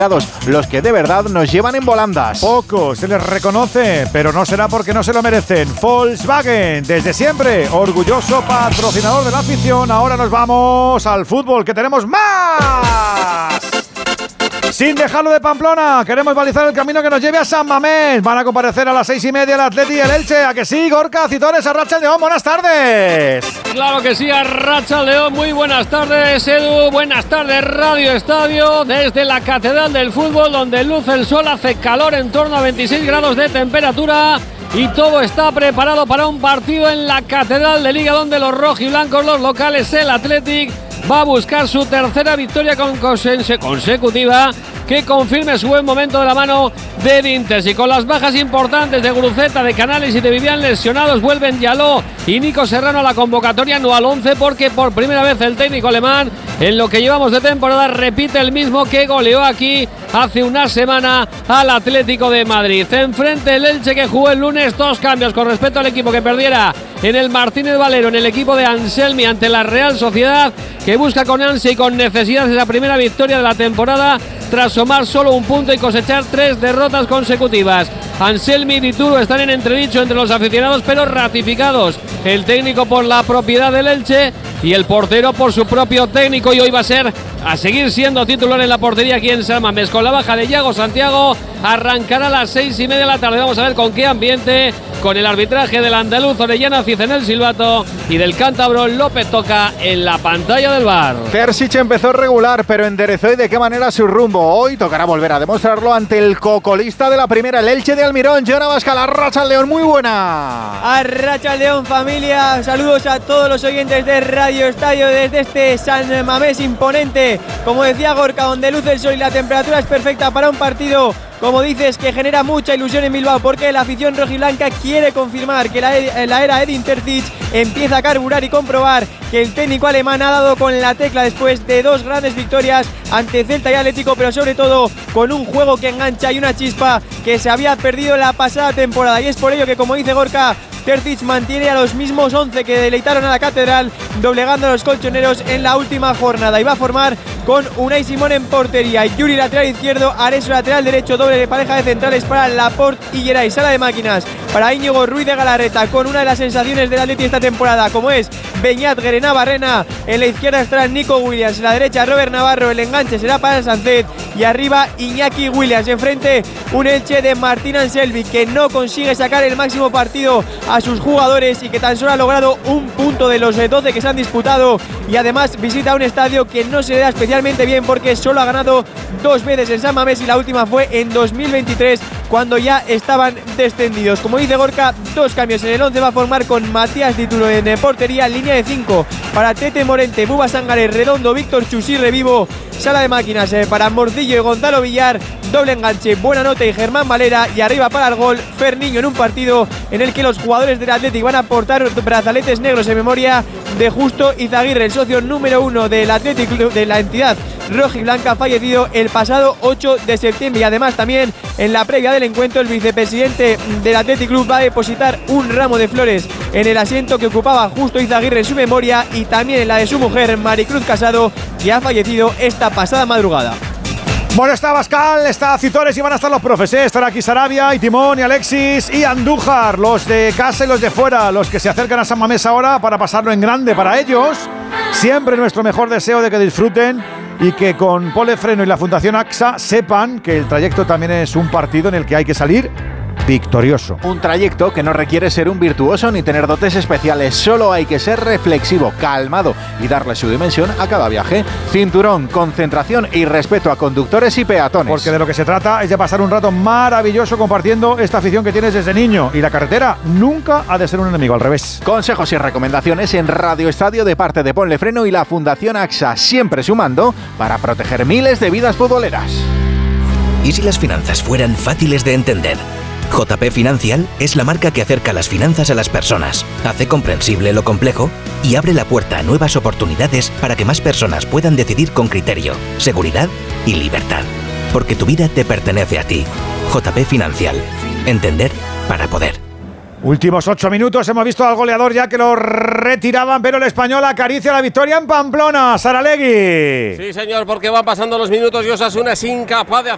los que de verdad nos llevan en volandas. Poco se les reconoce, pero no será porque no se lo merecen. Volkswagen, desde siempre, orgulloso patrocinador de la afición. Ahora nos vamos al fútbol, que tenemos más. Sin dejarlo de Pamplona, queremos balizar el camino que nos lleve a San Mamés. Van a comparecer a las 6:30 el Atleti y el Elche. ¿A que sí, Gorka, Citores, Arratsaldeon? Buenas tardes. Claro que sí, Arratsaldeon. Muy buenas tardes, Edu. Buenas tardes, Radio Estadio. Desde la Catedral del Fútbol, donde luce el sol, hace calor, en torno a 26 grados de temperatura. Y todo está preparado para un partido en la Catedral de Liga, donde los rojiblancos, los locales, el Athletic, va a buscar su tercera victoria consecutiva que confirme su buen momento de la mano de Vintes. Y con las bajas importantes de Gruceta, de Canales y de Vivian lesionados, vuelven Yaló y Nico Serrano a la convocatoria, no al 11, porque por primera vez el técnico alemán, en lo que llevamos de temporada, repite el mismo que goleó aquí hace una semana al Atlético de Madrid. Enfrente el Elche, que jugó el lunes, 2 cambios con respecto al equipo que perdiera en el Martínez Valero, en el equipo de Anselmi ante la Real Sociedad, que busca con ansia y con necesidad esa primera victoria de la temporada tras sumar solo un punto y cosechar 3 derrotas consecutivas. Anselmi y Dituro están en entredicho entre los aficionados, pero ratificados el técnico por la propiedad del Elche y el portero por su propio técnico, y hoy va a seguir siendo titular en la portería aquí en San Mamés. Con la baja de Yago Santiago, arrancará a las 6:30 de la tarde. Vamos a ver con qué ambiente, con el arbitraje del andaluz Orellana Cid en el silbato y del cántabro López Toca en la pantalla del VAR. Terzic empezó regular, pero enderezó, y de qué manera su rumbo. Hoy tocará volver a demostrarlo ante el cocolista de la primera, el Elche de Almirón. Joan Abascal, Arratsaldeon, muy buena. Arratsaldeon, familia. Saludos a todos los oyentes de Radio Estadio desde este San Mamés imponente. Como decía Gorka, donde luce el sol y la temperatura es perfecta para un partido, como dices, que genera mucha ilusión en Bilbao, porque la afición rojiblanca quiere confirmar que la era Edin Terzic empieza a carburar y comprobar que el técnico alemán ha dado con la tecla después de 2 grandes victorias ante Celta y Atlético, pero sobre todo con un juego que engancha y una chispa que se había perdido la pasada temporada. Y es por ello que, como dice Gorka, Terzic mantiene a los mismos 11 que deleitaron a la Catedral, doblegando a los colchoneros en la última jornada, y va a formar con Unai Simón en portería, y Yuri lateral izquierdo, Areso lateral derecho, doble pareja de centrales para Laporte y Geray. Sala de máquinas para Íñigo Ruiz de Galarreta, con una de las sensaciones del Atleti esta temporada, como es Beñat Guerena Barrena. En la izquierda estará Nico Williams, en la derecha Robert Navarro, el enganche será para Sánchez, y arriba Iñaki Williams. Enfrente un Elche de Martín Anselmi, que no consigue sacar el máximo partido a sus jugadores y que tan solo ha logrado un punto de los 12 que se han disputado, y además visita un estadio que no se le da especialmente bien, porque solo ha ganado 2 veces en San Mamés, y la última fue en 2023, cuando ya estaban descendidos. Como dice Gorka, 2 cambios en el 11. Va a formar con Matías Dituro en portería, línea de 5 para Tete Morente, Buba Sangaré, Redondo, Víctor Chusí, Revivo. Sala de máquinas para Morcillo y Gonzalo Villar, doble enganche, Buena Nota y Germán Valera, y arriba para el gol Ferniño, en un partido en el que los jugadores del Athletic van a portar brazaletes negros en memoria de Justo Izaguirre, el socio número 1 del Athletic, de la entidad rojiblanca, fallecido el pasado 8 de septiembre. Y además, también en la previa del encuentro, el vicepresidente del Athletic Club va a depositar un ramo de flores en el asiento que ocupaba Justo Izaguirre en su memoria, y también en la de su mujer, Maricruz Casado, que ha fallecido esta pasada madrugada. Bueno, está Abascal, está Citores, y van a estar los profes, ¿eh? Estará aquí Sarabia, y Timón, y Alexis, y Andújar, los de casa y los de fuera, los que se acercan a San Mamés ahora para pasarlo en grande para ellos. Siempre nuestro mejor deseo de que disfruten, y que con Pole Freno y la Fundación AXA sepan que el trayecto también es un partido en el que hay que salir victorioso. Un trayecto que no requiere ser un virtuoso ni tener dotes especiales, solo hay que ser reflexivo, calmado y darle su dimensión a cada viaje. Cinturón, concentración y respeto a conductores y peatones. Porque de lo que se trata es de pasar un rato maravilloso compartiendo esta afición que tienes desde niño, y la carretera nunca ha de ser un enemigo, al revés. Consejos y recomendaciones en Radio Estadio de parte de Ponle Freno y la Fundación AXA, siempre sumando para proteger miles de vidas futboleras. ¿Y si las finanzas fueran fáciles de entender? JP Financial es la marca que acerca las finanzas a las personas, hace comprensible lo complejo y abre la puerta a nuevas oportunidades para que más personas puedan decidir con criterio, seguridad y libertad. Porque tu vida te pertenece a ti. JP Financial. Entender para poder. Últimos 8 minutos, hemos visto al goleador ya que lo retiraban, pero el Español acaricia la victoria en Pamplona. Saralegui. Sí, señor, porque van pasando los minutos y Osasuna es incapaz de hacer